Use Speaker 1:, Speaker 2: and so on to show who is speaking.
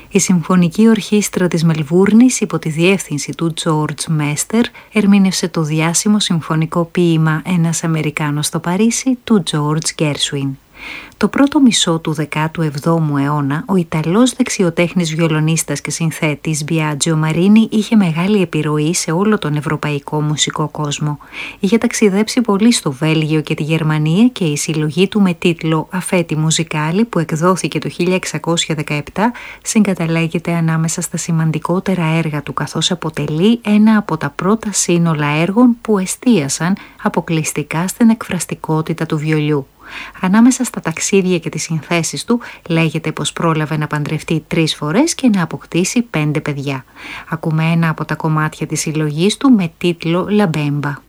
Speaker 1: Η Συμφωνική Ορχήστρα της Μελβούρνης υπό τη διεύθυνση του George Mester ερμήνευσε το διάσημο συμφωνικό ποίημα «Ένας Αμερικάνος στο Παρίσι» του George Gershwin. Το πρώτο μισό του 17ου αιώνα, ο Ιταλός δεξιοτέχνης βιολονίστας και συνθέτης Biagio Marini είχε μεγάλη επιρροή σε όλο τον ευρωπαϊκό μουσικό κόσμο. Είχε ταξιδέψει πολύ στο Βέλγιο και τη Γερμανία και η συλλογή του με τίτλο «Αφέτη Μουζικάλη» που εκδόθηκε το 1617 συγκαταλέγεται ανάμεσα στα σημαντικότερα έργα του, καθώς αποτελεί ένα από τα πρώτα σύνολα έργων που εστίασαν αποκλειστικά στην εκφραστικότητα του βιολιού. Ανάμεσα στα ταξίδια και τις συνθέσεις του λέγεται πως πρόλαβε να παντρευτεί 3 φορές και να αποκτήσει 5 παιδιά. Ακούμε ένα από τα κομμάτια της συλλογής του με τίτλο «La Bemba».